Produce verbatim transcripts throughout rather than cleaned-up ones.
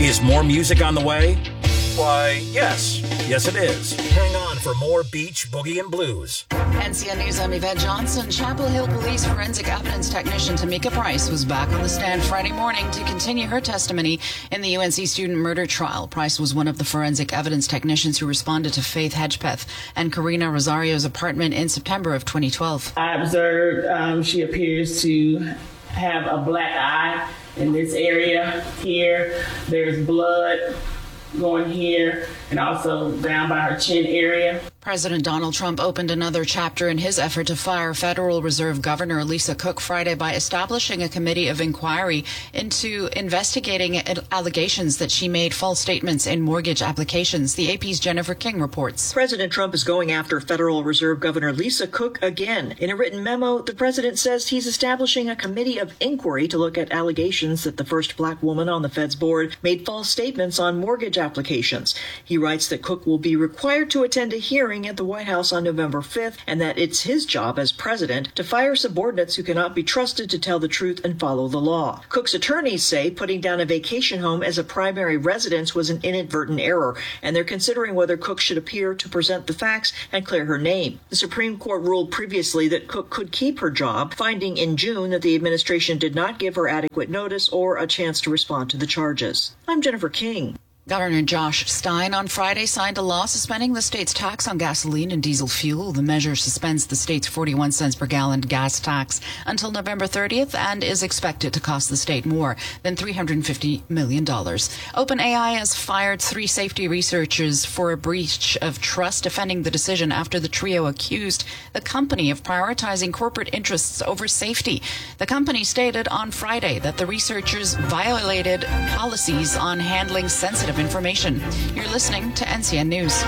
Is more music on the way? Why, yes. Yes, it is. Hang on for more Beach, Boogie, and Blues. N C N News, I'm Yvette Johnson. Chapel Hill Police forensic evidence technician Tamika Price was back on the stand Friday morning to continue her testimony in the U N C student murder trial. Price was one of the forensic evidence technicians who responded to Faith Hedgepeth and Karina Rosario's apartment in September of twenty twelve. I observed um, she appears to have a black eye in this area here. There's blood going here and also down by her chin area. President Donald Trump opened another chapter in his effort to fire Federal Reserve Governor Lisa Cook Friday by establishing a committee of inquiry into investigating allegations that she made false statements in mortgage applications. The A P's Jennifer King reports. President Trump is going after Federal Reserve Governor Lisa Cook again. In a written memo, the president says he's establishing a committee of inquiry to look at allegations that the first black woman on the Fed's board made false statements on mortgage applications. He writes that Cook will be required to attend a hearing at the White House on November fifth, and that it's his job as president to fire subordinates who cannot be trusted to tell the truth and follow the law. Cook's attorneys say putting down a vacation home as a primary residence was an inadvertent error, and they're considering whether Cook should appear to present the facts and clear her name. The Supreme Court ruled previously that Cook could keep her job, finding in June that the administration did not give her adequate notice or a chance to respond to the charges. I'm Jennifer King. Governor Josh Stein on Friday signed a law suspending the state's tax on gasoline and diesel fuel. The measure suspends the state's forty-one cents per gallon gas tax until November thirtieth and is expected to cost the state more than three hundred fifty million dollars. OpenAI has fired three safety researchers for a breach of trust, defending the decision after the trio accused the company of prioritizing corporate interests over safety. The company stated on Friday that the researchers violated policies on handling sensitive information. You're listening to N C N News.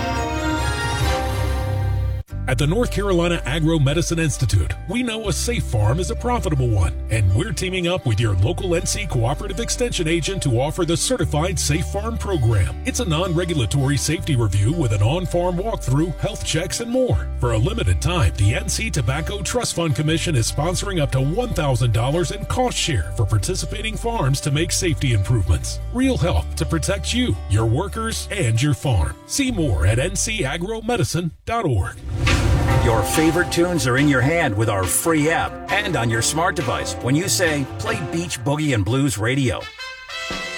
At the North Carolina Agro-Medicine Institute, we know a safe farm is a profitable one, and we're teaming up with your local N C Cooperative Extension agent to offer the Certified Safe Farm program. It's a non-regulatory safety review with an on-farm walkthrough, health checks, and more. For a limited time, the N C Tobacco Trust Fund Commission is sponsoring up to one thousand dollars in cost share for participating farms to make safety improvements. Real help to protect you, your workers, and your farm. See more at N C agro medicine dot org. Your favorite tunes are in your hand with our free app and on your smart device when you say, play Beach, Boogie, and Blues Radio.